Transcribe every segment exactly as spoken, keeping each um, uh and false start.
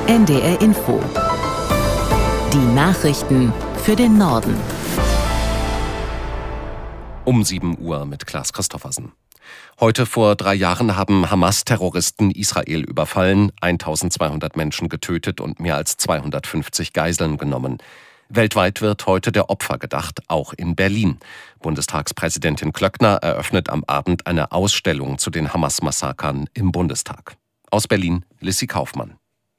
N D R Info. Die Nachrichten für den Norden. Um sieben Uhr mit Klaas Christoffersen. Heute vor drei Jahren haben Hamas-Terroristen Israel überfallen, eintausendzweihundert Menschen getötet und mehr als zweihundertfünfzig Geiseln genommen. Weltweit wird heute der Opfer gedacht, auch in Berlin. Bundestagspräsidentin Klöckner eröffnet am Abend eine Ausstellung zu den Hamas-Massakern im Bundestag. Aus Berlin, Lissy Kaufmann.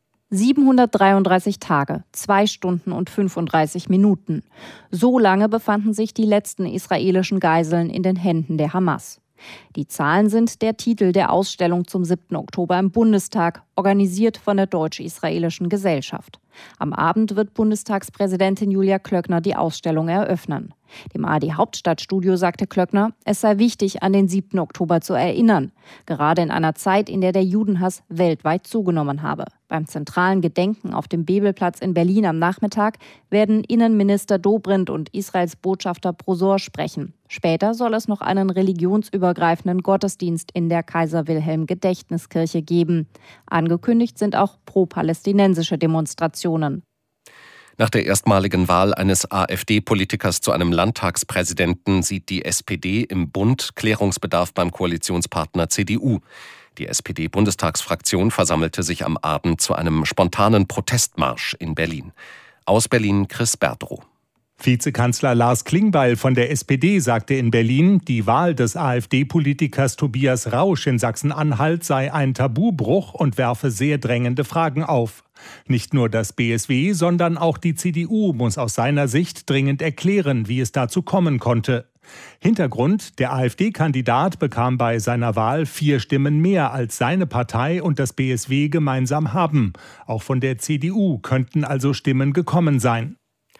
siebenhundertdreiunddreißig Tage, zwei Stunden und fünfunddreißig Minuten. So lange befanden sich die letzten israelischen Geiseln in den Händen der Hamas. Die Zahlen sind der Titel der Ausstellung zum siebten Oktober im Bundestag, organisiert von der Deutsch-Israelischen Gesellschaft. Am Abend wird Bundestagspräsidentin Julia Klöckner die Ausstellung eröffnen. Dem A R D-Hauptstadtstudio sagte Klöckner, es sei wichtig, an den siebten Oktober zu erinnern, gerade in einer Zeit, in der der Judenhass weltweit zugenommen habe. Beim zentralen Gedenken auf dem Bebelplatz in Berlin am Nachmittag werden Innenminister Dobrindt und Israels Botschafter Prosor sprechen. Später soll es noch einen religionsübergreifenden Gottesdienst in der Kaiser-Wilhelm-Gedächtniskirche geben. Angekündigt sind auch pro-palästinensische Demonstrationen. Nach der erstmaligen Wahl eines AfD-Politikers zu einem Landtagspräsidenten sieht die S P D im Bund Klärungsbedarf beim Koalitionspartner C D U. Die S P D-Bundestagsfraktion versammelte sich am Abend zu einem spontanen Protestmarsch in Berlin. Aus Berlin Chris Berdrow. Vizekanzler Lars Klingbeil von der S P D sagte in Berlin, die Wahl des AfD-Politikers Tobias Rausch in Sachsen-Anhalt sei ein Tabubruch und werfe sehr drängende Fragen auf. Nicht nur das B S W, sondern auch die C D U muss aus seiner Sicht dringend erklären, wie es dazu kommen konnte. Hintergrund: Der AfD-Kandidat bekam bei seiner Wahl vier Stimmen mehr, als seine Partei und das B S W gemeinsam haben. Auch von der C D U könnten also Stimmen gekommen sein.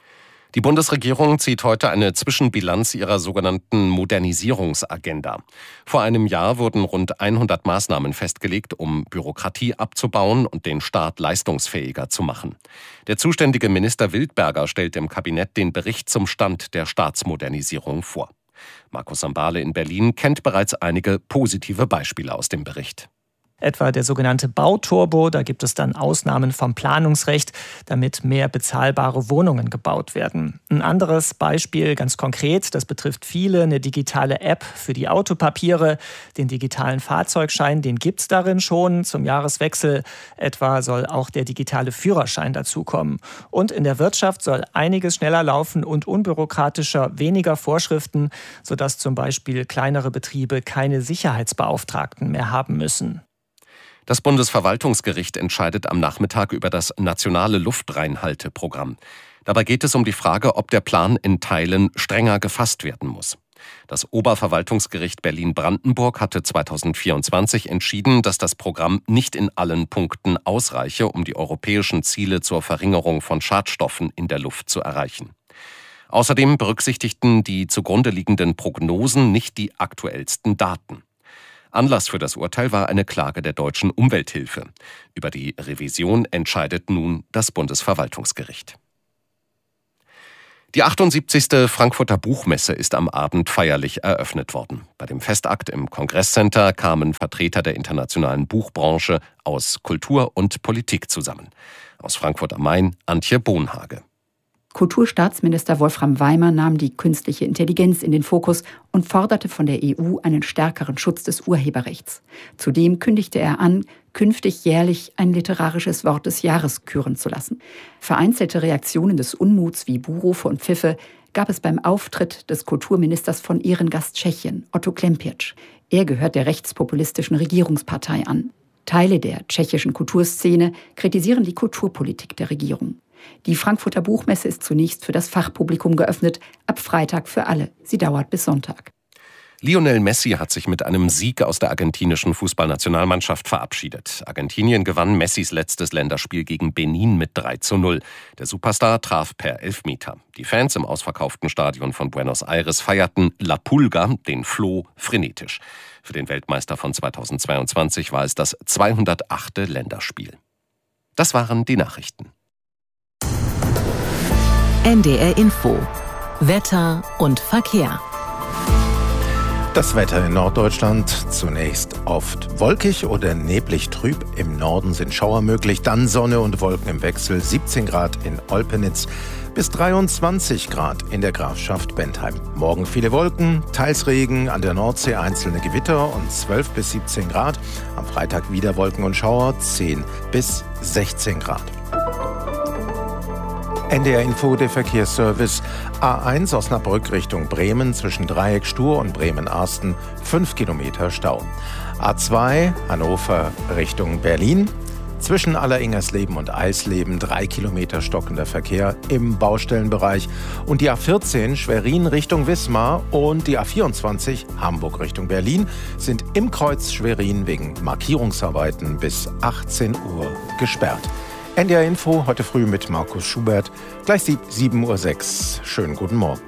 Die Bundesregierung zieht heute eine Zwischenbilanz ihrer sogenannten Modernisierungsagenda. Vor einem Jahr wurden rund hundert Maßnahmen festgelegt, um Bürokratie abzubauen und den Staat leistungsfähiger zu machen. Der zuständige Minister Wildberger stellt im Kabinett den Bericht zum Stand der Staatsmodernisierung vor. Markus Sambale in Berlin kennt bereits einige positive Beispiele aus dem Bericht. Etwa der sogenannte Bauturbo, da gibt es dann Ausnahmen vom Planungsrecht, damit mehr bezahlbare Wohnungen gebaut werden. Ein anderes Beispiel, ganz konkret, das betrifft viele, eine digitale App für die Autopapiere. Den digitalen Fahrzeugschein, den gibt es darin schon. Zum Jahreswechsel etwa soll auch der digitale Führerschein dazukommen. Und in der Wirtschaft soll einiges schneller laufen und unbürokratischer, weniger Vorschriften, sodass zum Beispiel kleinere Betriebe keine Sicherheitsbeauftragten mehr haben müssen. Das Bundesverwaltungsgericht entscheidet am Nachmittag über das nationale Luftreinhalteprogramm. Dabei geht es um die Frage, ob der Plan in Teilen strenger gefasst werden muss. Das Oberverwaltungsgericht Berlin-Brandenburg hatte zweitausendvierundzwanzig entschieden, dass das Programm nicht in allen Punkten ausreiche, um die europäischen Ziele zur Verringerung von Schadstoffen in der Luft zu erreichen. Außerdem berücksichtigten die zugrunde liegenden Prognosen nicht die aktuellsten Daten. Anlass für das Urteil war eine Klage der Deutschen Umwelthilfe. Über die Revision entscheidet nun das Bundesverwaltungsgericht. Die achtundsiebzigste Frankfurter Buchmesse ist am Abend feierlich eröffnet worden. Bei dem Festakt im Kongresscenter kamen Vertreter der internationalen Buchbranche aus Kultur und Politik zusammen. Aus Frankfurt am Main Antje Bohnhage. Kulturstaatsminister Wolfram Weimer nahm die künstliche Intelligenz in den Fokus und forderte von der E U einen stärkeren Schutz des Urheberrechts. Zudem kündigte er an, künftig jährlich ein literarisches Wort des Jahres küren zu lassen. Vereinzelte Reaktionen des Unmuts wie Buhrufe und Pfiffe gab es beim Auftritt des Kulturministers von Ehrengast Tschechien, Otto Klempiec. Er gehört der rechtspopulistischen Regierungspartei an. Teile der tschechischen Kulturszene kritisieren die Kulturpolitik der Regierung. Die Frankfurter Buchmesse ist zunächst für das Fachpublikum geöffnet, ab Freitag für alle. Sie dauert bis Sonntag. Lionel Messi hat sich mit einem Sieg aus der argentinischen Fußballnationalmannschaft verabschiedet. Argentinien gewann Messis letztes Länderspiel gegen Benin mit drei zu null. Der Superstar traf per Elfmeter. Die Fans im ausverkauften Stadion von Buenos Aires feierten La Pulga, den Floh, frenetisch. Für den Weltmeister von zweitausendzweiundzwanzig war es das zweihundertachte Länderspiel. Das waren die Nachrichten. N D R Info. Wetter und Verkehr. Das Wetter in Norddeutschland zunächst oft wolkig oder neblig trüb. Im Norden sind Schauer möglich, dann Sonne und Wolken im Wechsel. siebzehn Grad in Olpenitz bis dreiundzwanzig Grad in der Grafschaft Bentheim. Morgen viele Wolken, teils Regen, an der Nordsee einzelne Gewitter und zwölf bis siebzehn Grad. Am Freitag wieder Wolken und Schauer, zehn bis sechzehn Grad. N D R Info, der Verkehrsservice. A eins Osnabrück Richtung Bremen zwischen Dreieck Stur und Bremen-Arsten, fünf Kilometer Stau. A zwei Hannover Richtung Berlin. Zwischen Alleringmersleben und Eisleben drei Kilometer stockender Verkehr im Baustellenbereich. Und die A vierzehn Schwerin Richtung Wismar und die A vierundzwanzig Hamburg Richtung Berlin sind im Kreuz Schwerin wegen Markierungsarbeiten bis achtzehn Uhr gesperrt. N D R Info heute früh mit Markus Schubert. Gleich sieben Uhr sechs. Schönen guten Morgen.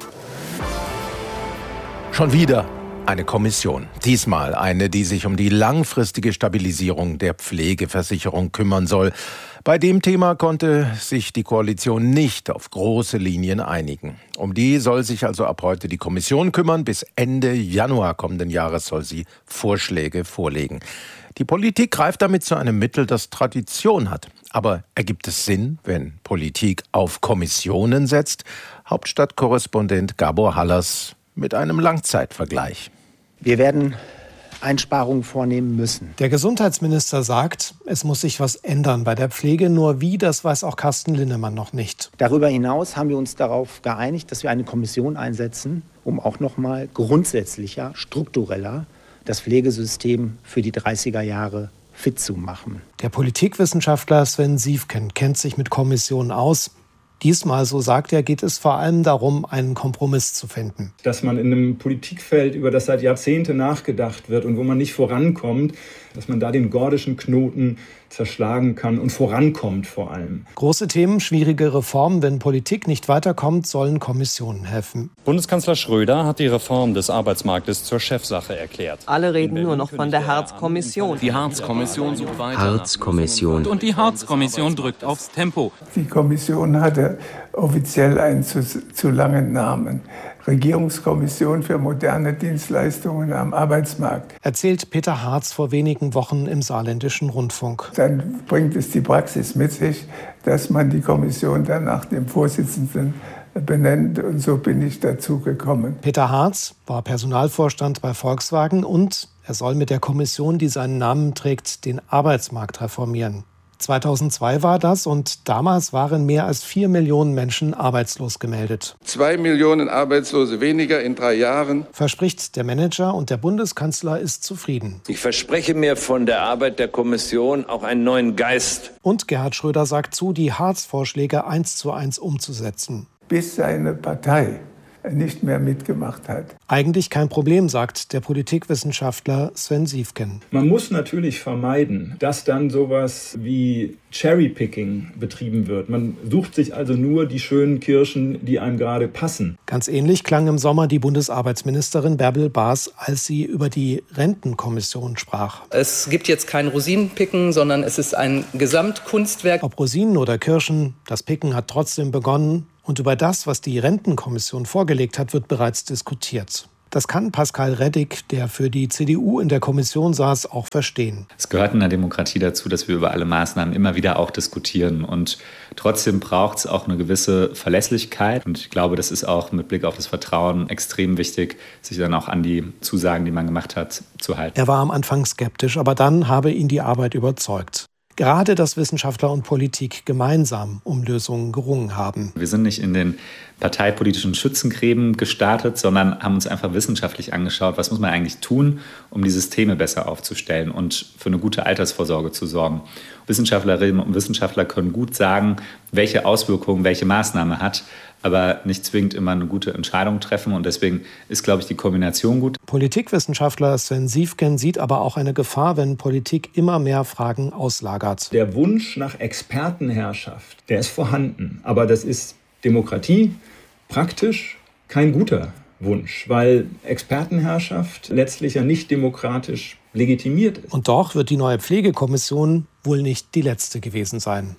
Schon wieder eine Kommission. Diesmal eine, die sich um die langfristige Stabilisierung der Pflegeversicherung kümmern soll. Bei dem Thema konnte sich die Koalition nicht auf große Linien einigen. Um die soll sich also ab heute die Kommission kümmern. Bis Ende Januar kommenden Jahres soll sie Vorschläge vorlegen. Die Politik greift damit zu einem Mittel, das Tradition hat. Aber ergibt es Sinn, wenn Politik auf Kommissionen setzt? Hauptstadtkorrespondent Gabor Hallas mit einem Langzeitvergleich. Wir werden Einsparungen vornehmen müssen. Der Gesundheitsminister sagt, es muss sich was ändern bei der Pflege. Nur wie, das weiß auch Carsten Linnemann noch nicht. Darüber hinaus haben wir uns darauf geeinigt, dass wir eine Kommission einsetzen, um auch noch mal grundsätzlicher, struktureller das Pflegesystem für die dreißiger Jahre fit zu machen. Der Politikwissenschaftler Sven Siefken kennt sich mit Kommissionen aus. Diesmal, so sagt er, geht es vor allem darum, einen Kompromiss zu finden. Dass man in einem Politikfeld, über das seit Jahrzehnten nachgedacht wird und wo man nicht vorankommt, dass man da den gordischen Knoten zerschlagen kann und vorankommt vor allem. Große Themen, schwierige Reformen. Wenn Politik nicht weiterkommt, sollen Kommissionen helfen. Bundeskanzler Schröder hat die Reform des Arbeitsmarktes zur Chefsache erklärt. Alle reden nur noch von der Hartz-Kommission. Die Hartz-Kommission sucht weiter. Hartz-Kommission. Und die Hartz-Kommission drückt aufs Tempo. Die Kommission hatte offiziell einen zu, zu langen Namen. Regierungskommission für moderne Dienstleistungen am Arbeitsmarkt. Erzählt Peter Hartz vor wenigen Wochen im Saarländischen Rundfunk. Dann bringt es die Praxis mit sich, dass man die Kommission dann nach dem Vorsitzenden benennt. Und so bin ich dazu gekommen. Peter Hartz war Personalvorstand bei Volkswagen und er soll mit der Kommission, die seinen Namen trägt, den Arbeitsmarkt reformieren. zweitausendzwei war das und damals waren mehr als vier Millionen Menschen arbeitslos gemeldet. Zwei Millionen Arbeitslose weniger in drei Jahren. Verspricht der Manager und der Bundeskanzler ist zufrieden. Ich verspreche mir von der Arbeit der Kommission auch einen neuen Geist. Und Gerhard Schröder sagt zu, die Hartz-Vorschläge eins zu eins umzusetzen. Bis seine Partei nicht mehr mitgemacht hat. Eigentlich kein Problem, sagt der Politikwissenschaftler Sven Siefken. Man muss natürlich vermeiden, dass dann sowas wie Cherrypicking betrieben wird. Man sucht sich also nur die schönen Kirschen, die einem gerade passen. Ganz ähnlich klang im Sommer die Bundesarbeitsministerin Bärbel Baas, als sie über die Rentenkommission sprach. Es gibt jetzt kein Rosinenpicken, sondern es ist ein Gesamtkunstwerk. Ob Rosinen oder Kirschen, das Picken hat trotzdem begonnen. Und über das, was die Rentenkommission vorgelegt hat, wird bereits diskutiert. Das kann Pascal Reddick, der für die C D U in der Kommission saß, auch verstehen. Es gehört in der Demokratie dazu, dass wir über alle Maßnahmen immer wieder auch diskutieren. Und trotzdem braucht es auch eine gewisse Verlässlichkeit. Und ich glaube, das ist auch mit Blick auf das Vertrauen extrem wichtig, sich dann auch an die Zusagen, die man gemacht hat, zu halten. Er war am Anfang skeptisch, aber dann habe ihn die Arbeit überzeugt. Gerade, dass Wissenschaftler und Politik gemeinsam um Lösungen gerungen haben. Wir sind nicht in den parteipolitischen Schützengräben gestartet, sondern haben uns einfach wissenschaftlich angeschaut, was muss man eigentlich tun, um die Systeme besser aufzustellen und für eine gute Altersvorsorge zu sorgen. Wissenschaftlerinnen und Wissenschaftler können gut sagen, welche Auswirkungen welche Maßnahme hat, aber nicht zwingend immer eine gute Entscheidung treffen. Und deswegen ist, glaube ich, die Kombination gut. Politikwissenschaftler Sven Siefken sieht aber auch eine Gefahr, wenn Politik immer mehr Fragen auslagert. Der Wunsch nach Expertenherrschaft, der ist vorhanden. Aber das ist Demokratie praktisch kein guter Wunsch, weil Expertenherrschaft letztlich ja nicht demokratisch legitimiert ist. Und doch wird die neue Pflegekommission wohl nicht die letzte gewesen sein.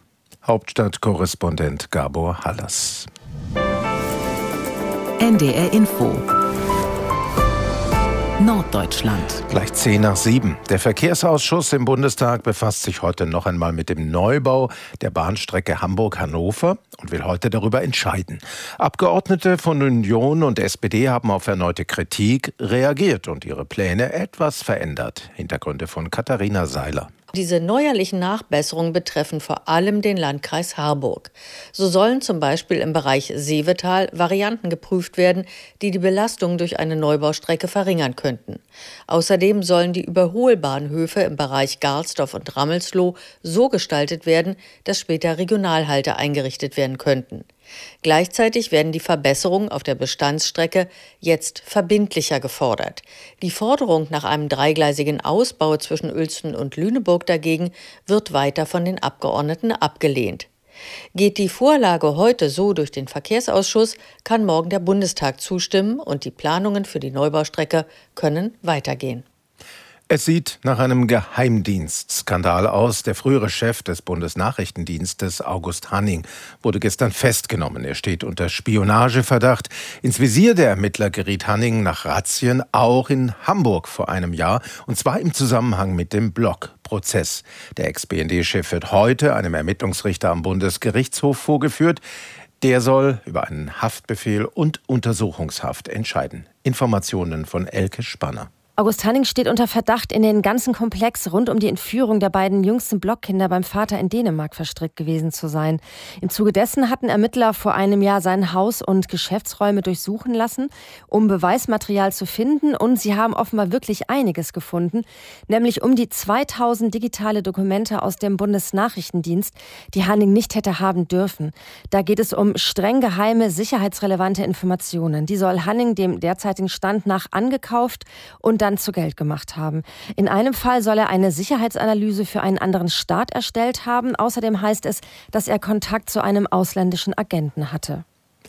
Hauptstadtkorrespondent Gabor Hallas. N D R Info Norddeutschland. Gleich zehn nach sieben. Der Verkehrsausschuss im Bundestag befasst sich heute noch einmal mit dem Neubau der Bahnstrecke Hamburg-Hannover und will heute darüber entscheiden. Abgeordnete von Union und S P D haben auf erneute Kritik reagiert und ihre Pläne etwas verändert. Hintergründe von Katharina Seiler. Diese neuerlichen Nachbesserungen betreffen vor allem den Landkreis Harburg. So sollen zum Beispiel im Bereich Seevetal Varianten geprüft werden, die die Belastung durch eine Neubaustrecke verringern könnten. Außerdem sollen die Überholbahnhöfe im Bereich Garsdorf und Rammelsloh so gestaltet werden, dass später Regionalhalte eingerichtet werden könnten. Gleichzeitig werden die Verbesserungen auf der Bestandsstrecke jetzt verbindlicher gefordert. Die Forderung nach einem dreigleisigen Ausbau zwischen Uelzen und Lüneburg dagegen wird weiter von den Abgeordneten abgelehnt. Geht die Vorlage heute so durch den Verkehrsausschuss, kann morgen der Bundestag zustimmen und die Planungen für die Neubaustrecke können weitergehen. Es sieht nach einem Geheimdienstskandal aus. Der frühere Chef des Bundesnachrichtendienstes, August Hanning, wurde gestern festgenommen. Er steht unter Spionageverdacht. Ins Visier der Ermittler geriet Hanning nach Razzien auch in Hamburg vor einem Jahr, und zwar im Zusammenhang mit dem Block-Prozess. Der Ex-B N D-Chef wird heute einem Ermittlungsrichter am Bundesgerichtshof vorgeführt. Der soll über einen Haftbefehl und Untersuchungshaft entscheiden. Informationen von Elke Spanner. August Hanning steht unter Verdacht, in den ganzen Komplex rund um die Entführung der beiden jüngsten Blockkinder beim Vater in Dänemark verstrickt gewesen zu sein. Im Zuge dessen hatten Ermittler vor einem Jahr sein Haus und Geschäftsräume durchsuchen lassen, um Beweismaterial zu finden. Und sie haben offenbar wirklich einiges gefunden, nämlich um die zweitausend digitale Dokumente aus dem Bundesnachrichtendienst, die Hanning nicht hätte haben dürfen. Da geht es um streng geheime, sicherheitsrelevante Informationen. Die soll Hanning dem derzeitigen Stand nach angekauft und dann zu Geld gemacht haben. In einem Fall soll er eine Sicherheitsanalyse für einen anderen Staat erstellt haben. Außerdem heißt es, dass er Kontakt zu einem ausländischen Agenten hatte.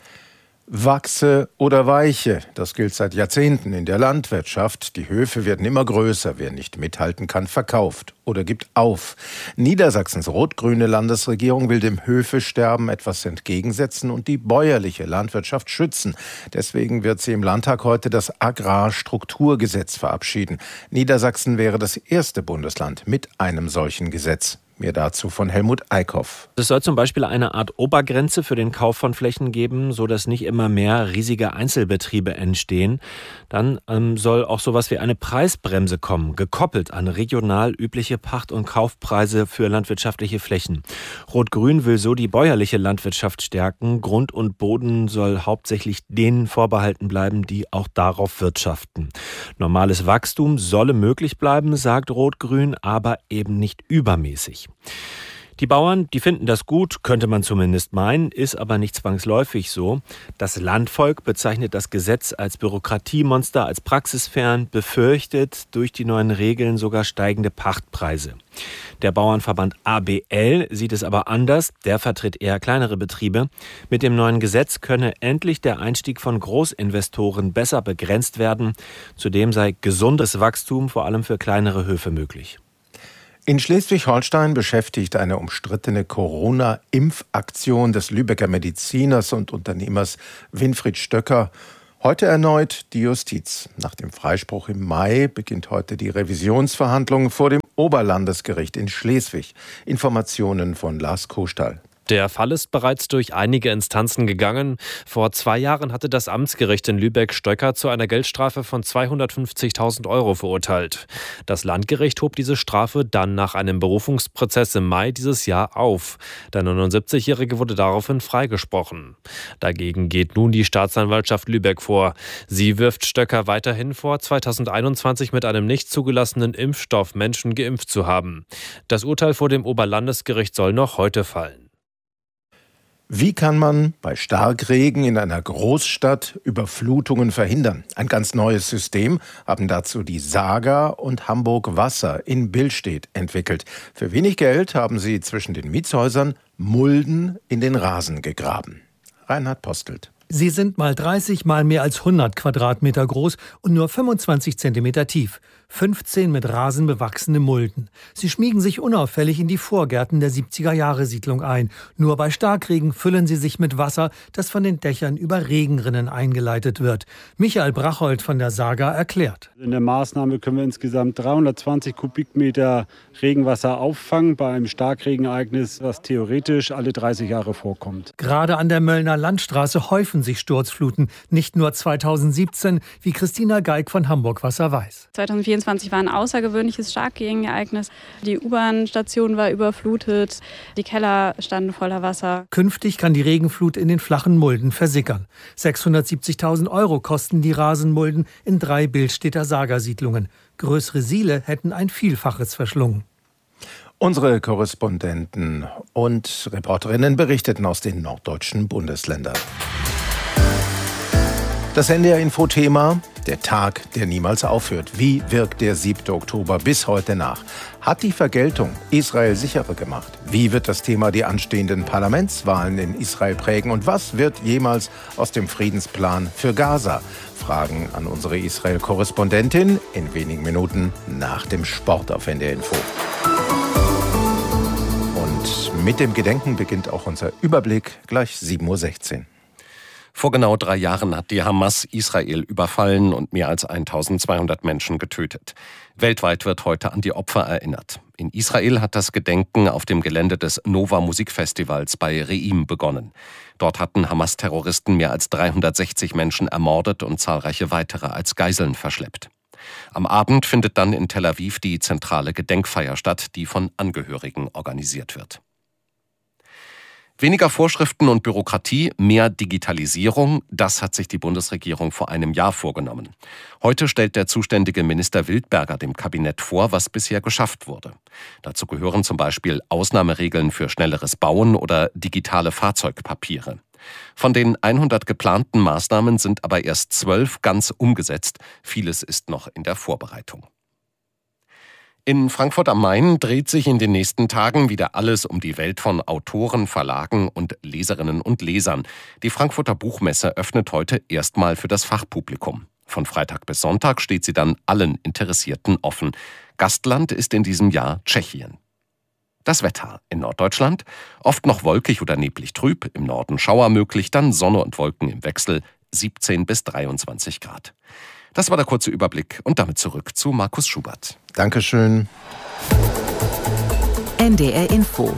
Wachse oder weiche, das gilt seit Jahrzehnten in der Landwirtschaft. Die Höfe werden immer größer. Wer nicht mithalten kann, verkauft oder gibt auf. Niedersachsens rot-grüne Landesregierung will dem Höfesterben etwas entgegensetzen und die bäuerliche Landwirtschaft schützen. Deswegen wird sie im Landtag heute das Agrarstrukturgesetz verabschieden. Niedersachsen wäre das erste Bundesland mit einem solchen Gesetz. Mehr dazu von Helmut Eickhoff. Es soll zum Beispiel eine Art Obergrenze für den Kauf von Flächen geben, sodass nicht immer mehr riesige Einzelbetriebe entstehen. Dann ähm, soll auch sowas wie eine Preisbremse kommen, gekoppelt an regional übliche Pacht- und Kaufpreise für landwirtschaftliche Flächen. Rot-Grün will so die bäuerliche Landwirtschaft stärken. Grund und Boden soll hauptsächlich denen vorbehalten bleiben, die auch darauf wirtschaften. Normales Wachstum solle möglich bleiben, sagt Rot-Grün, aber eben nicht übermäßig. Die Bauern, die finden das gut, könnte man zumindest meinen, ist aber nicht zwangsläufig so. Das Landvolk bezeichnet das Gesetz als Bürokratiemonster, als praxisfern, befürchtet durch die neuen Regeln sogar steigende Pachtpreise. Der Bauernverband A B L sieht es aber anders, der vertritt eher kleinere Betriebe. Mit dem neuen Gesetz könne endlich der Einstieg von Großinvestoren besser begrenzt werden. Zudem sei gesundes Wachstum vor allem für kleinere Höfe möglich. In Schleswig-Holstein beschäftigt eine umstrittene Corona-Impfaktion des Lübecker Mediziners und Unternehmers Winfried Stöcker heute erneut die Justiz. Nach dem Freispruch im Mai beginnt heute die Revisionsverhandlung vor dem Oberlandesgericht in Schleswig. Informationen von Lars Kostal. Der Fall ist bereits durch einige Instanzen gegangen. Vor zwei Jahren hatte das Amtsgericht in Lübeck Stöcker zu einer Geldstrafe von zweihundertfünfzigtausend Euro verurteilt. Das Landgericht hob diese Strafe dann nach einem Berufungsprozess im Mai dieses Jahr auf. Der neunundsiebzigjährige wurde daraufhin freigesprochen. Dagegen geht nun die Staatsanwaltschaft Lübeck vor. Sie wirft Stöcker weiterhin vor, zweitausendeinundzwanzig mit einem nicht zugelassenen Impfstoff Menschen geimpft zu haben. Das Urteil vor dem Oberlandesgericht soll noch heute fallen. Wie kann man bei Starkregen in einer Großstadt Überflutungen verhindern? Ein ganz neues System haben dazu die Saga und Hamburg Wasser in Billstedt entwickelt. Für wenig Geld haben sie zwischen den Mietshäusern Mulden in den Rasen gegraben. Reinhard Postelt. Sie sind mal dreißig, mal mehr als hundert Quadratmeter groß und nur fünfundzwanzig Zentimeter tief. fünfzehn mit Rasen bewachsene Mulden. Sie schmiegen sich unauffällig in die Vorgärten der siebziger-Jahre-Siedlung ein. Nur bei Starkregen füllen sie sich mit Wasser, das von den Dächern über Regenrinnen eingeleitet wird. Michael Brachold von der Saga erklärt. In der Maßnahme können wir insgesamt dreihundertzwanzig Kubikmeter Regenwasser auffangen bei einem Starkregenereignis, was theoretisch alle dreißig Jahre vorkommt. Gerade an der Möllner Landstraße häufen sich Sturzfluten. Nicht nur zweitausendsiebzehn, wie Christina Geig von Hamburg Wasser weiß. zweitausendvierundzwanzig war ein außergewöhnliches Starkregenereignis. Die U-Bahn-Station war überflutet, die Keller standen voller Wasser. Künftig kann die Regenflut in den flachen Mulden versickern. sechshundertsiebzigtausend Euro kosten die Rasenmulden in drei Bildstädter Saga-Siedlungen. Größere Siele hätten ein Vielfaches verschlungen. Unsere Korrespondenten und Reporterinnen berichteten aus den norddeutschen Bundesländern. Das N D R-Info-Thema: Der Tag, der niemals aufhört. Wie wirkt der siebte Oktober bis heute nach? Hat die Vergeltung Israel sicherer gemacht? Wie wird das Thema die anstehenden Parlamentswahlen in Israel prägen? Und was wird jemals aus dem Friedensplan für Gaza? Fragen an unsere Israel-Korrespondentin in wenigen Minuten nach dem Sport auf N D R-Info. Und mit dem Gedenken beginnt auch unser Überblick, gleich sieben Uhr sechzehn. Vor genau drei Jahren hat die Hamas Israel überfallen und mehr als eintausendzweihundert Menschen getötet. Weltweit wird heute an die Opfer erinnert. In Israel hat das Gedenken auf dem Gelände des Nova Musikfestivals bei Reim begonnen. Dort hatten Hamas-Terroristen mehr als dreihundertsechzig Menschen ermordet und zahlreiche weitere als Geiseln verschleppt. Am Abend findet dann in Tel Aviv die zentrale Gedenkfeier statt, die von Angehörigen organisiert wird. Weniger Vorschriften und Bürokratie, mehr Digitalisierung, das hat sich die Bundesregierung vor einem Jahr vorgenommen. Heute stellt der zuständige Minister Wildberger dem Kabinett vor, was bisher geschafft wurde. Dazu gehören zum Beispiel Ausnahmeregeln für schnelleres Bauen oder digitale Fahrzeugpapiere. Von den hundert geplanten Maßnahmen sind aber erst zwölf ganz umgesetzt. Vieles ist noch in der Vorbereitung. In Frankfurt am Main dreht sich in den nächsten Tagen wieder alles um die Welt von Autoren, Verlagen und Leserinnen und Lesern. Die Frankfurter Buchmesse öffnet heute erstmal für das Fachpublikum. Von Freitag bis Sonntag steht sie dann allen Interessierten offen. Gastland ist in diesem Jahr Tschechien. Das Wetter in Norddeutschland: oft noch wolkig oder neblig trüb, im Norden Schauer möglich, dann Sonne und Wolken im Wechsel, siebzehn bis dreiundzwanzig Grad. Das war der kurze Überblick und damit zurück zu Markus Schubert. Dankeschön. N D R Info.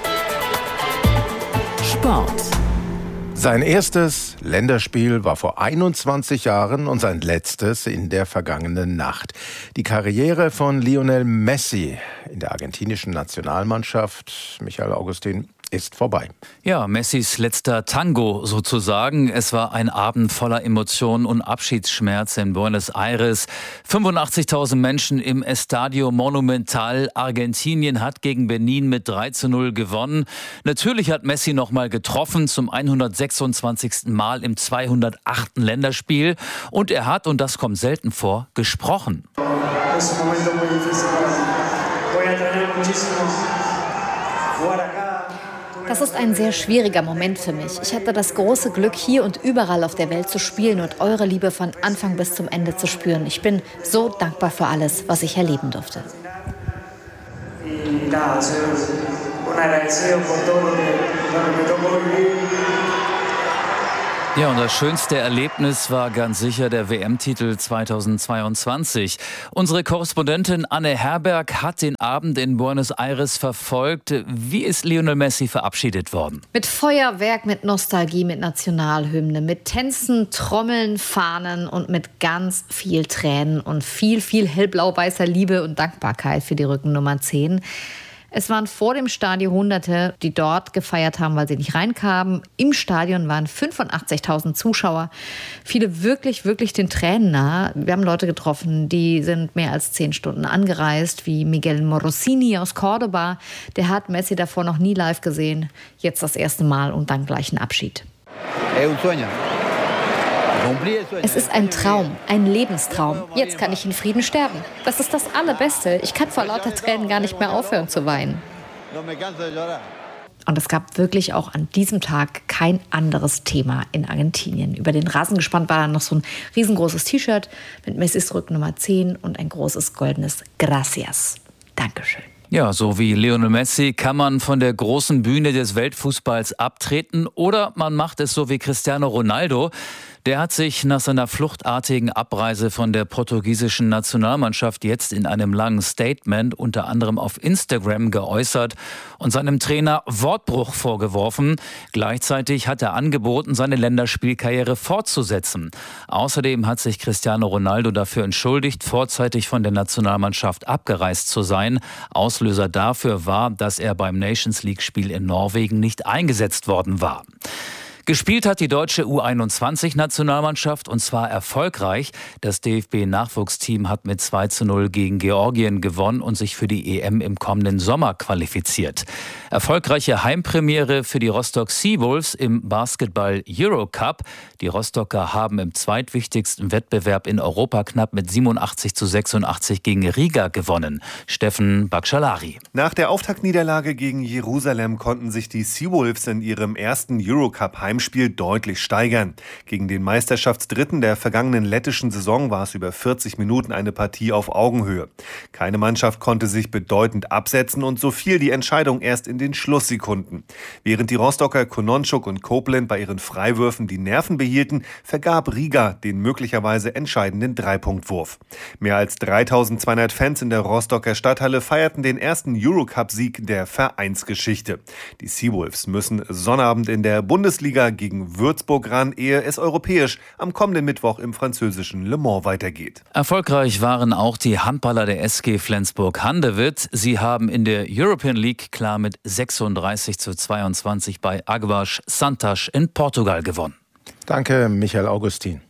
Sport. Sein erstes Länderspiel war vor einundzwanzig Jahren und sein letztes in der vergangenen Nacht. Die Karriere von Lionel Messi in der argentinischen Nationalmannschaft, Michael Augustin, ist vorbei. Ja, Messis letzter Tango sozusagen. Es war ein Abend voller Emotionen und Abschiedsschmerz in Buenos Aires. fünfundachtzigtausend Menschen im Estadio Monumental. Argentinien hat gegen Benin mit drei zu null gewonnen. Natürlich hat Messi noch mal getroffen zum hundertsechsundzwanzigsten Mal im zweihundertachten Länderspiel. Und er hat, und das kommt selten vor, gesprochen. Das ist ein sehr schwieriger Moment für mich. Ich hatte das große Glück, hier und überall auf der Welt zu spielen und eure Liebe von Anfang bis zum Ende zu spüren. Ich bin so dankbar für alles, was ich erleben durfte. Ja, und das schönste Erlebnis war ganz sicher der W M-Titel zweitausendzweiundzwanzig. Unsere Korrespondentin Anne Herberg hat den Abend in Buenos Aires verfolgt. Wie ist Lionel Messi verabschiedet worden? Mit Feuerwerk, mit Nostalgie, mit Nationalhymne, mit Tänzen, Trommeln, Fahnen und mit ganz viel Tränen und viel, viel hellblau-weißer Liebe und Dankbarkeit für die Rückennummer zehn. Es waren vor dem Stadion Hunderte, die dort gefeiert haben, weil sie nicht reinkamen. Im Stadion waren fünfundachtzigtausend Zuschauer. Viele wirklich, wirklich den Tränen nah. Wir haben Leute getroffen, die sind mehr als zehn Stunden angereist, wie Miguel Morosini aus Cordoba. Der hat Messi davor noch nie live gesehen. Jetzt das erste Mal und dann gleich ein Abschied. Es ist ein Traum, ein Lebenstraum. Jetzt kann ich in Frieden sterben. Das ist das Allerbeste. Ich kann vor lauter Tränen gar nicht mehr aufhören zu weinen. Und es gab wirklich auch an diesem Tag kein anderes Thema in Argentinien. Über den Rasen gespannt war dann noch so ein riesengroßes T-Shirt mit Messis Rücken Nummer zehn und ein großes goldenes Gracias. Dankeschön. Ja, so wie Lionel Messi kann man von der großen Bühne des Weltfußballs abtreten oder man macht es so wie Cristiano Ronaldo. Der hat sich nach seiner fluchtartigen Abreise von der portugiesischen Nationalmannschaft jetzt in einem langen Statement unter anderem auf Instagram geäußert und seinem Trainer Wortbruch vorgeworfen. Gleichzeitig hat er angeboten, seine Länderspielkarriere fortzusetzen. Außerdem hat sich Cristiano Ronaldo dafür entschuldigt, vorzeitig von der Nationalmannschaft abgereist zu sein. Auslöser dafür war, dass er beim Nations League-Spiel in Norwegen nicht eingesetzt worden war. Gespielt hat die deutsche U einundzwanzig-Nationalmannschaft und zwar erfolgreich. Das D F B-Nachwuchsteam hat mit zwei zu null gegen Georgien gewonnen und sich für die E M im kommenden Sommer qualifiziert. Erfolgreiche Heimpremiere für die Rostock Seawolves im Basketball Eurocup. Die Rostocker haben im zweitwichtigsten Wettbewerb in Europa knapp mit siebenundachtzig zu sechsundachtzig gegen Riga gewonnen. Steffen Bakschalari. Nach der Auftaktniederlage gegen Jerusalem konnten sich die Seawolves in ihrem ersten Eurocup-Heimspiel deutlich steigern. Gegen den Meisterschaftsdritten der vergangenen lettischen Saison war es über vierzig Minuten eine Partie auf Augenhöhe. Keine Mannschaft konnte sich bedeutend absetzen und so fiel die Entscheidung erst in den Schlusssekunden. Während die Rostocker Kononchuk und Copeland bei ihren Freiwürfen die Nerven behielten, vergab Riga den möglicherweise entscheidenden Dreipunktwurf. Mehr als dreitausendzweihundert Fans in der Rostocker Stadthalle feierten den ersten Eurocup-Sieg der Vereinsgeschichte. Die Seawolves müssen Sonnabend in der Bundesliga gegen Würzburg ran, ehe es europäisch am kommenden Mittwoch im französischen Le Mans weitergeht. Erfolgreich waren auch die Handballer der S G Flensburg-Handewitt. Sie haben in der European League klar mit sechsunddreißig zu zweiundzwanzig bei Águas Santas in Portugal gewonnen. Danke, Michael Augustin.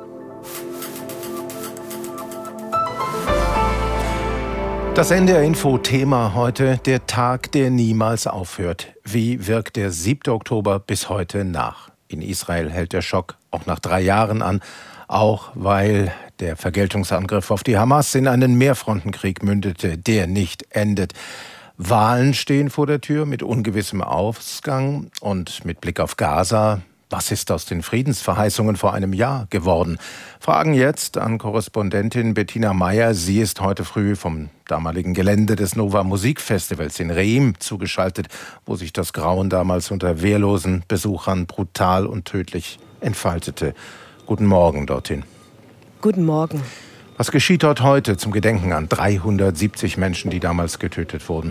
Das N D R-Info-Thema heute, der Tag, der niemals aufhört. Wie wirkt der siebte Oktober bis heute nach? In Israel hält der Schock auch nach drei Jahren an, auch weil der Vergeltungsangriff auf die Hamas in einen Mehrfrontenkrieg mündete, der nicht endet. Wahlen stehen vor der Tür mit ungewissem Ausgang und mit Blick auf Gaza. Was ist aus den Friedensverheißungen vor einem Jahr geworden? Fragen jetzt an Korrespondentin Bettina Meyer. Sie ist heute früh vom damaligen Gelände des Nova Musikfestivals in Reim zugeschaltet, wo sich das Grauen damals unter wehrlosen Besuchern brutal und tödlich entfaltete. Guten Morgen dorthin. Guten Morgen. Was geschieht dort heute zum Gedenken an dreihundertsiebzig Menschen, die damals getötet wurden?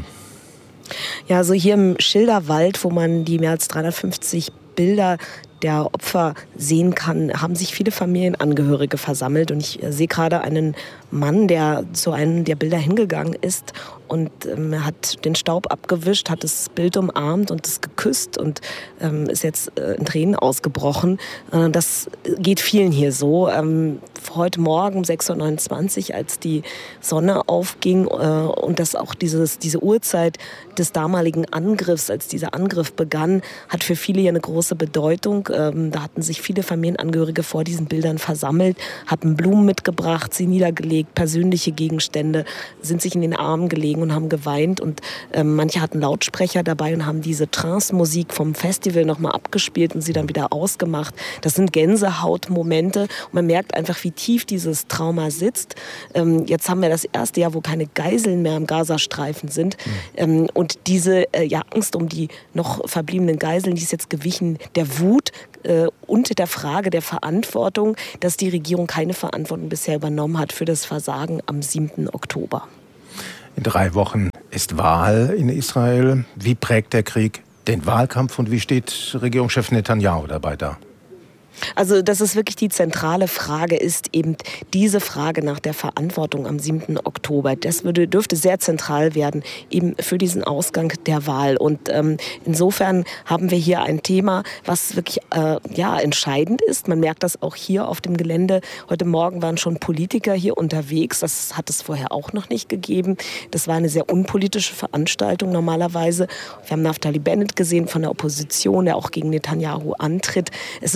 Ja, also hier im Schilderwald, wo man die mehr als dreihundertfünfzig Bilder der Opfer sehen kann, haben sich viele Familienangehörige versammelt. Und ich sehe gerade einen Mann, der zu einem der Bilder hingegangen ist und ähm, hat den Staub abgewischt, hat das Bild umarmt und es geküsst und ähm, ist jetzt äh, in Tränen ausgebrochen. Äh, das geht vielen hier so. Ähm, heute Morgen um sechs Uhr neunundzwanzig, als die Sonne aufging äh, und das auch dieses, diese Uhrzeit des damaligen Angriffs, als dieser Angriff begann, hat für viele hier eine große Bedeutung. Ähm, da hatten sich viele Familienangehörige vor diesen Bildern versammelt, hatten Blumen mitgebracht, sie niedergelegt, persönliche Gegenstände, sind sich in den Armen gelegen und haben geweint. Und ähm, manche hatten Lautsprecher dabei und haben diese Trance-Musik vom Festival nochmal abgespielt und sie dann wieder ausgemacht. Das sind Gänsehautmomente und man merkt einfach, wie tief dieses Trauma sitzt. Ähm, jetzt haben wir das erste Jahr, wo keine Geiseln mehr im Gazastreifen sind. Mhm. Ähm, und diese äh, ja, Angst um die noch verbliebenen Geiseln, die ist jetzt gewichen der Wut äh, und der Frage der Verantwortung, dass die Regierung keine Verantwortung bisher übernommen hat für das Versagen am siebten Oktober. In drei Wochen ist Wahl in Israel. Wie prägt der Krieg den Wahlkampf und wie steht Regierungschef Netanyahu dabei da? Also, dass es wirklich die zentrale Frage ist, eben diese Frage nach der Verantwortung am siebten Oktober. Das würde, dürfte sehr zentral werden, eben für diesen Ausgang der Wahl. Und ähm, insofern haben wir hier ein Thema, was wirklich äh, ja, entscheidend ist. Man merkt das auch hier auf dem Gelände. Heute Morgen waren schon Politiker hier unterwegs. Das hat es vorher auch noch nicht gegeben. Das war eine sehr unpolitische Veranstaltung normalerweise. Wir haben Naftali Bennett gesehen von der Opposition, der auch gegen Netanyahu antritt. Es ist ein Kopf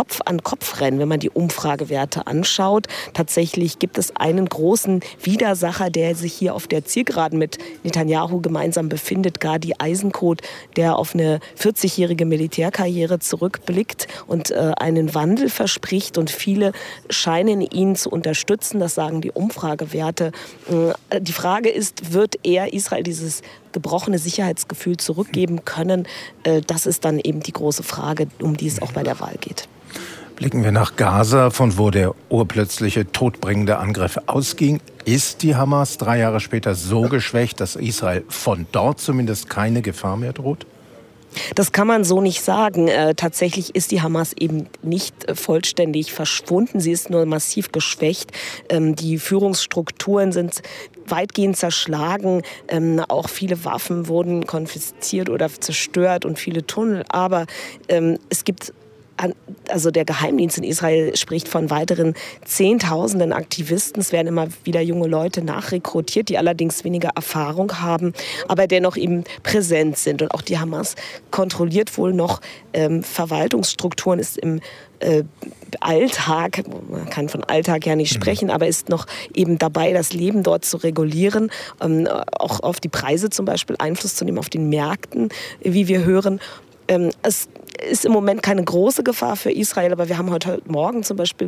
Kopf-an-Kopf-Rennen, wenn man die Umfragewerte anschaut. Tatsächlich gibt es einen großen Widersacher, der sich hier auf der Zielgeraden mit Netanyahu gemeinsam befindet, Gadi Eisenkot, der auf eine vierzigjährige Militärkarriere zurückblickt und äh, einen Wandel verspricht. Und viele scheinen ihn zu unterstützen. Das sagen die Umfragewerte. Äh, die Frage ist, wird er Israel dieses gebrochene Sicherheitsgefühl zurückgeben können? Äh, das ist dann eben die große Frage, um die es auch bei der Wahl geht. Blicken wir nach Gaza, von wo der urplötzliche, todbringende Angriff ausging. Ist die Hamas drei Jahre später so geschwächt, dass Israel von dort zumindest keine Gefahr mehr droht? Das kann man so nicht sagen. Äh, tatsächlich ist die Hamas eben nicht äh, vollständig verschwunden. Sie ist nur massiv geschwächt. Ähm, die Führungsstrukturen sind weitgehend zerschlagen. Ähm, auch viele Waffen wurden konfisziert oder zerstört und viele Tunnel. Aber ähm, es gibt Also der Geheimdienst in Israel spricht von weiteren Zehntausenden Aktivisten. Es werden immer wieder junge Leute nachrekrutiert, die allerdings weniger Erfahrung haben, aber dennoch eben präsent sind. Und auch die Hamas kontrolliert wohl noch ähm, Verwaltungsstrukturen, ist im äh, Alltag, man kann von Alltag ja nicht sprechen, aber ist noch eben dabei, das Leben dort zu regulieren, ähm, auch auf die Preise zum Beispiel Einfluss zu nehmen, auf den Märkten, wie wir hören. Ähm, es ist im Moment keine große Gefahr für Israel, aber wir haben heute Morgen zum Beispiel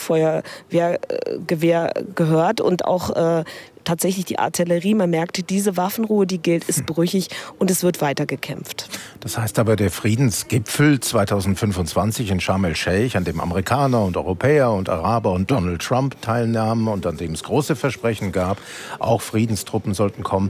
Maschinenfeuergewehr gehört und auch äh, tatsächlich die Artillerie. Man merkt, diese Waffenruhe, die gilt, ist brüchig und es wird weiter gekämpft. Das heißt aber, der Friedensgipfel zweitausendfünfundzwanzig in Sharm el-Sheikh, an dem Amerikaner und Europäer und Araber und Donald Trump teilnahmen und an dem es große Versprechen gab, auch Friedenstruppen sollten kommen,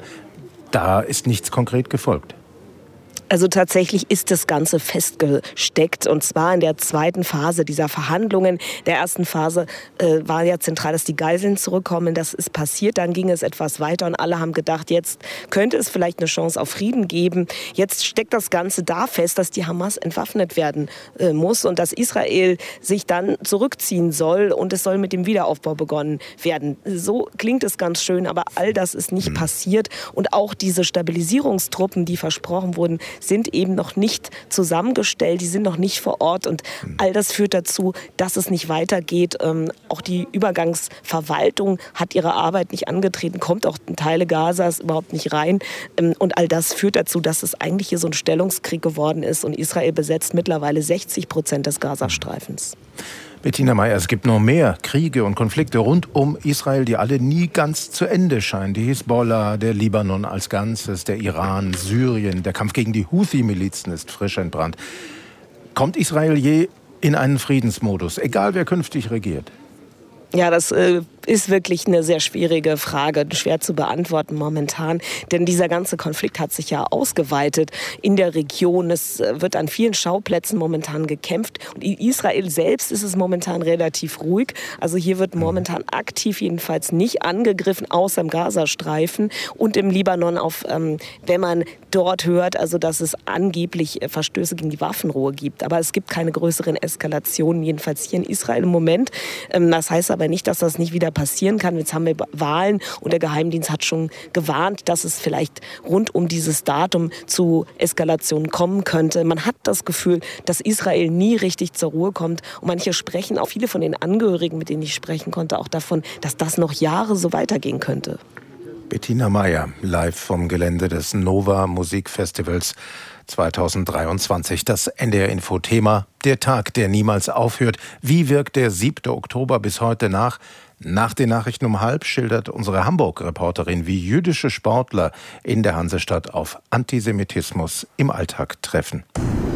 da ist nichts konkret gefolgt. Also tatsächlich ist das Ganze festgesteckt und zwar in der zweiten Phase dieser Verhandlungen. In der ersten Phase äh, war ja zentral, dass die Geiseln zurückkommen. Das ist passiert, dann ging es etwas weiter und alle haben gedacht, jetzt könnte es vielleicht eine Chance auf Frieden geben. Jetzt steckt das Ganze da fest, dass die Hamas entwaffnet werden äh, muss und dass Israel sich dann zurückziehen soll und es soll mit dem Wiederaufbau begonnen werden. So klingt es ganz schön, aber all das ist nicht passiert und auch diese Stabilisierungstruppen, die versprochen wurden, sind eben noch nicht zusammengestellt, die sind noch nicht vor Ort und all das führt dazu, dass es nicht weitergeht. Ähm, auch die Übergangsverwaltung hat ihre Arbeit nicht angetreten, kommt auch in Teile Gazas überhaupt nicht rein ähm, und all das führt dazu, dass es eigentlich hier so ein Stellungskrieg geworden ist und Israel besetzt mittlerweile sechzig Prozent des Gazastreifens. Bettina Meyer, es gibt noch mehr Kriege und Konflikte rund um Israel, die alle nie ganz zu Ende scheinen. Die Hisbollah, der Libanon als Ganzes, der Iran, Syrien, der Kampf gegen die Houthi-Milizen ist frisch entbrannt. Kommt Israel je in einen Friedensmodus, egal wer künftig regiert? Ja, das äh, ist wirklich eine sehr schwierige Frage, schwer zu beantworten momentan. Denn dieser ganze Konflikt hat sich ja ausgeweitet in der Region. Es wird an vielen Schauplätzen momentan gekämpft. Und in Israel selbst ist es momentan relativ ruhig. Also hier wird momentan aktiv jedenfalls nicht angegriffen, außer im Gazastreifen und im Libanon, auf, ähm, wenn man dort hört, also dass es angeblich Verstöße gegen die Waffenruhe gibt. Aber es gibt keine größeren Eskalationen, jedenfalls hier in Israel im Moment. Ähm, das heißt aber nicht, dass das nicht wieder passieren kann. Jetzt haben wir Wahlen und der Geheimdienst hat schon gewarnt, dass es vielleicht rund um dieses Datum zu Eskalationen kommen könnte. Man hat das Gefühl, dass Israel nie richtig zur Ruhe kommt. Und manche sprechen, auch viele von den Angehörigen, mit denen ich sprechen konnte, auch davon, dass das noch Jahre so weitergehen könnte. Bettina Meyer, live vom Gelände des Nova Musikfestivals zweitausenddreiundzwanzig. Das N D R-Info-Thema, der Tag, der niemals aufhört. Wie wirkt der siebte Oktober bis heute nach? Nach den Nachrichten um halb schildert unsere Hamburg-Reporterin, wie jüdische Sportler in der Hansestadt auf Antisemitismus im Alltag treffen.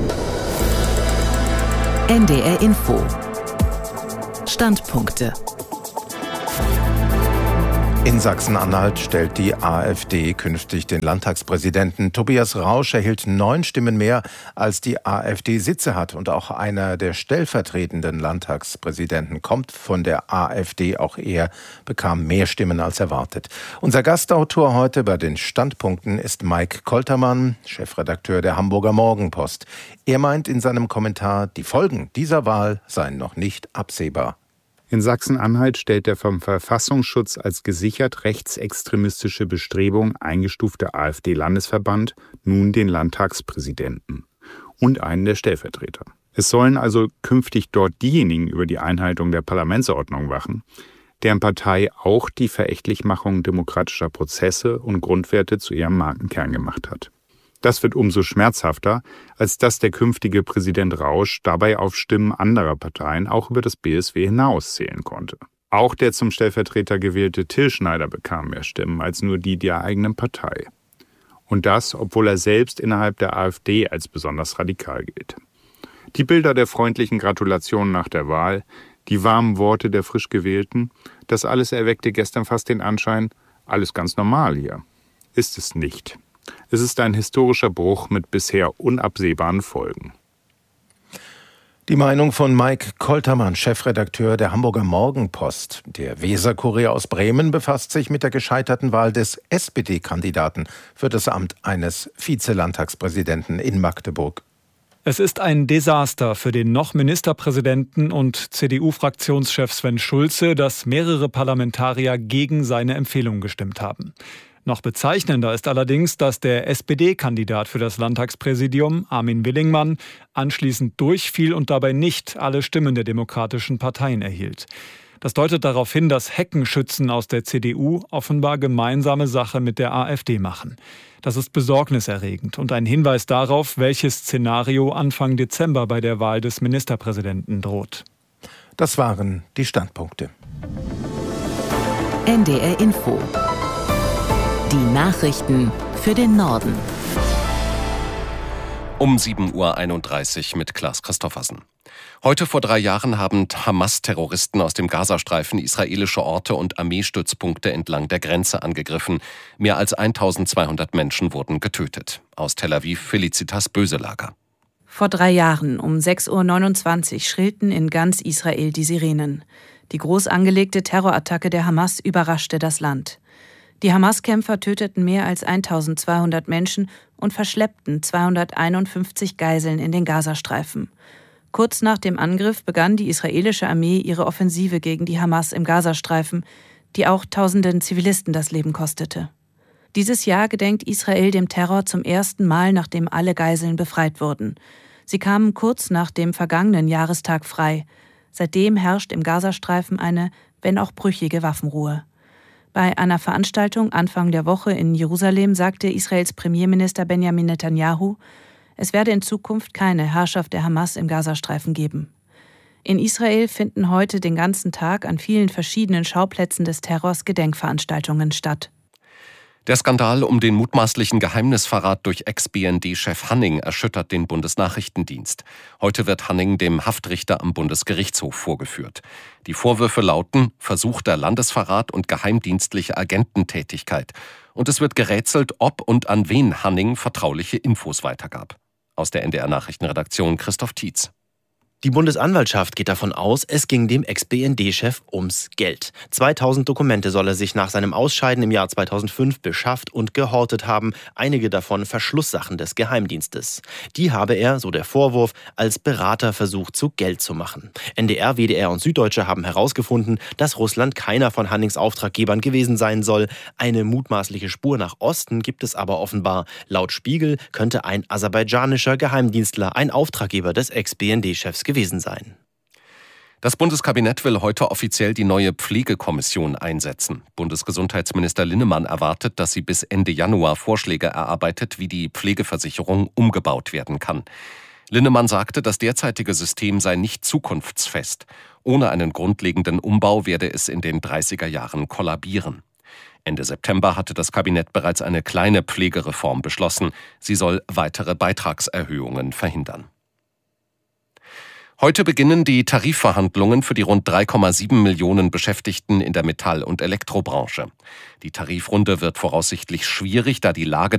N D R-Info. Standpunkte. In Sachsen-Anhalt stellt die AfD künftig den Landtagspräsidenten. Tobias Rausch erhielt neun Stimmen mehr, als die AfD Sitze hat. Und auch einer der stellvertretenden Landtagspräsidenten kommt von der AfD. Auch er bekam mehr Stimmen als erwartet. Unser Gastautor heute bei den Standpunkten ist Mike Koltermann, Chefredakteur der Hamburger Morgenpost. Er meint in seinem Kommentar, die Folgen dieser Wahl seien noch nicht absehbar. In Sachsen-Anhalt stellt der vom Verfassungsschutz als gesichert rechtsextremistische Bestrebung eingestufte AfD-Landesverband nun den Landtagspräsidenten und einen der Stellvertreter. Es sollen also künftig dort diejenigen über die Einhaltung der Parlamentsordnung wachen, deren Partei auch die Verächtlichmachung demokratischer Prozesse und Grundwerte zu ihrem Markenkern gemacht hat. Das wird umso schmerzhafter, als dass der künftige Präsident Rausch dabei auf Stimmen anderer Parteien auch über das B S W hinaus zählen konnte. Auch der zum Stellvertreter gewählte Till Schneider bekam mehr Stimmen als nur die der eigenen Partei. Und das, obwohl er selbst innerhalb der AfD als besonders radikal gilt. Die Bilder der freundlichen Gratulationen nach der Wahl, die warmen Worte der frisch Gewählten, das alles erweckte gestern fast den Anschein, alles ganz normal hier. Ist es nicht. Es ist ein historischer Bruch mit bisher unabsehbaren Folgen. Die Meinung von Mike Koltermann, Chefredakteur der Hamburger Morgenpost. Der Weserkurier aus Bremen befasst sich mit der gescheiterten Wahl des S P D-Kandidaten für das Amt eines Vizelandtagspräsidenten in Magdeburg. Es ist ein Desaster für den noch Ministerpräsidenten und C D U-Fraktionschef Sven Schulze, dass mehrere Parlamentarier gegen seine Empfehlung gestimmt haben. Noch bezeichnender ist allerdings, dass der S P D-Kandidat für das Landtagspräsidium, Armin Willingmann, anschließend durchfiel und dabei nicht alle Stimmen der demokratischen Parteien erhielt. Das deutet darauf hin, dass Heckenschützen aus der C D U offenbar gemeinsame Sache mit der AfD machen. Das ist besorgniserregend und ein Hinweis darauf, welches Szenario Anfang Dezember bei der Wahl des Ministerpräsidenten droht. Das waren die Standpunkte. N D R Info. Die Nachrichten für den Norden. Um sieben Uhr einunddreißig mit Klaas Christoffersen. Heute vor drei Jahren haben Hamas-Terroristen aus dem Gazastreifen israelische Orte und Armeestützpunkte entlang der Grenze angegriffen. Mehr als eintausendzweihundert Menschen wurden getötet. Aus Tel Aviv Felicitas Böselager. Vor drei Jahren um sechs Uhr neunundzwanzig schrillten in ganz Israel die Sirenen. Die groß angelegte Terrorattacke der Hamas überraschte das Land. Die Hamas-Kämpfer töteten mehr als eintausendzweihundert Menschen und verschleppten zweihunderteinundfünfzig Geiseln in den Gazastreifen. Kurz nach dem Angriff begann die israelische Armee ihre Offensive gegen die Hamas im Gazastreifen, die auch tausenden Zivilisten das Leben kostete. Dieses Jahr gedenkt Israel dem Terror zum ersten Mal, nachdem alle Geiseln befreit wurden. Sie kamen kurz nach dem vergangenen Jahrestag frei. Seitdem herrscht im Gazastreifen eine, wenn auch brüchige Waffenruhe. Bei einer Veranstaltung Anfang der Woche in Jerusalem sagte Israels Premierminister Benjamin Netanyahu, es werde in Zukunft keine Herrschaft der Hamas im Gazastreifen geben. In Israel finden heute den ganzen Tag an vielen verschiedenen Schauplätzen des Terrors Gedenkveranstaltungen statt. Der Skandal um den mutmaßlichen Geheimnisverrat durch Ex-B N D-Chef Hanning erschüttert den Bundesnachrichtendienst. Heute wird Hanning dem Haftrichter am Bundesgerichtshof vorgeführt. Die Vorwürfe lauten versuchter Landesverrat und geheimdienstliche Agententätigkeit. Und es wird gerätselt, ob und an wen Hanning vertrauliche Infos weitergab. Aus der N D R-Nachrichtenredaktion Christoph Tietz. Die Bundesanwaltschaft geht davon aus, es ging dem Ex-B N D-Chef ums Geld. zweitausend Dokumente soll er sich nach seinem Ausscheiden im Jahr zweitausendfünf beschafft und gehortet haben, einige davon Verschlusssachen des Geheimdienstes. Die habe er, so der Vorwurf, als Berater versucht, zu Geld zu machen. N D R, W D R und Süddeutsche haben herausgefunden, dass Russland keiner von Hannings Auftraggebern gewesen sein soll. Eine mutmaßliche Spur nach Osten gibt es aber offenbar. Laut Spiegel könnte ein aserbaidschanischer Geheimdienstler ein Auftraggeber des Ex-B N D-Chefs gewesen sein. Das Bundeskabinett will heute offiziell die neue Pflegekommission einsetzen. Bundesgesundheitsminister Linnemann erwartet, dass sie bis Ende Januar Vorschläge erarbeitet, wie die Pflegeversicherung umgebaut werden kann. Linnemann sagte, das derzeitige System sei nicht zukunftsfest. Ohne einen grundlegenden Umbau werde es in den dreißiger Jahren kollabieren. Ende September hatte das Kabinett bereits eine kleine Pflegereform beschlossen. Sie soll weitere Beitragserhöhungen verhindern. Heute beginnen die Tarifverhandlungen für die rund drei Komma sieben Millionen Beschäftigten in der Metall- und Elektrobranche. Die Tarifrunde wird voraussichtlich schwierig, da die Lage